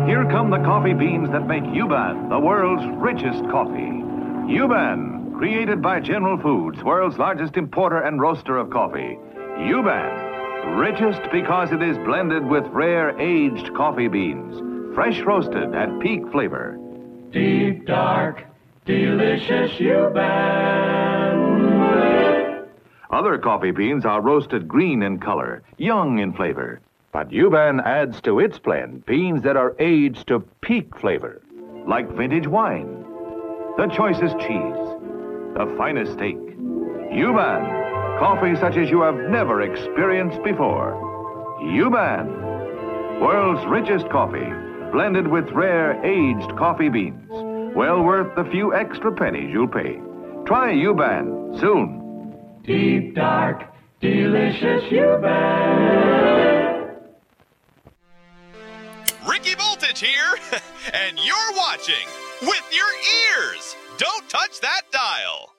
Here come the coffee beans that make Yuban the world's richest coffee. Yuban, created by General Foods, world's largest importer and roaster of coffee. Yuban, richest because it is blended with rare aged coffee beans, fresh roasted at peak flavor. Deep, dark, delicious Yuban. Other coffee beans are roasted green in color, young in flavor. But Yuban adds to its blend beans that are aged to peak flavor, like vintage wine, the choicest cheese, the finest steak. Yuban, coffee such as you have never experienced before. Yuban, world's richest coffee, blended with rare aged coffee beans. Well worth the few extra pennies you'll pay. Try Yuban soon. Deep, dark, delicious Yuban. Ricky Voltage here, and you're watching with your ears. Don't touch that dial.